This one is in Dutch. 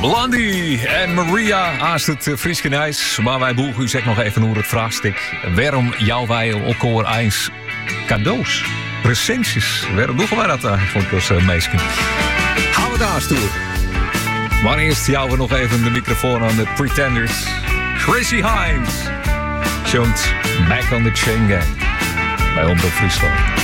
Blondie en Maria haast het Frieske Nijs. Maar wij boegen u zeg nog even hoe het vraagstuk. Waarom jouw wij elkaar eens cadeaus, presentjes? Waarom doen wij dat eigenlijk als meisje? Hou het haast toe. Maar eerst jou we nog even de microfoon aan de Pretenders. Chrissy Hines. Jongt Back on the Chain Gang. Bij Omroep Friesland.